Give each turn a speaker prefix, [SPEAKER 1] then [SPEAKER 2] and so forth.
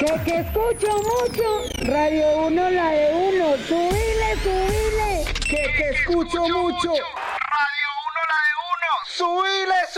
[SPEAKER 1] Que escucho mucho. Radio 1, la de uno. Subile, subile.
[SPEAKER 2] Que escucho mucho. Radio 1, la de uno. Subile.